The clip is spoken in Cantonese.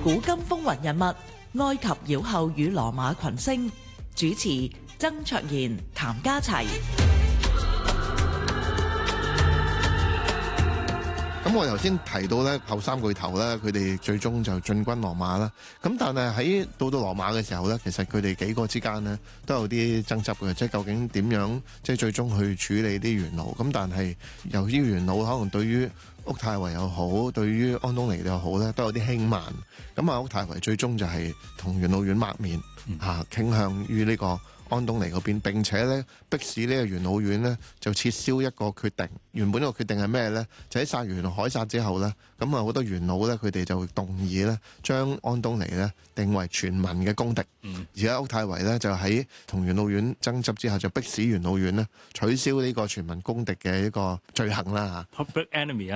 古今風雲人物、埃及妖后與羅馬群星。主持曾卓賢、譚家齊。 咁我頭先提到咧，後三巨頭咧，佢哋最終就進軍羅馬啦。咁但係喺到羅馬嘅時候咧，其實佢哋幾個之間呢都有啲爭執嘅，即係究竟點樣即係最終去處理啲元老。咁但係由於元老可能對於屋太維又好，對於安東尼又好咧，都有啲輕慢。咁啊，屋太維最終就係同元老院抹面傾向於呢個安東尼嗰邊，並且咧迫使呢個元老院呢就撤銷一個決定。原本呢個決定係咩呢？就喺殺完凱撒之後呢，咁啊好多元老呢，佢哋就動議呢將安東尼呢定為全民嘅公敵。而家屋太維呢，就喺同元老院爭執之後，就迫使元老院呢取消呢個全民公敵嘅一個罪行啦嚇。 Public enemy 啊！